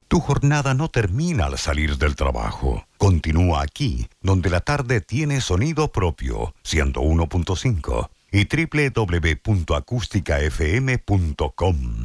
Tu jornada no termina al salir del trabajo. Continúa aquí, donde la tarde tiene sonido propio, 101.5 y www.acústicafm.com.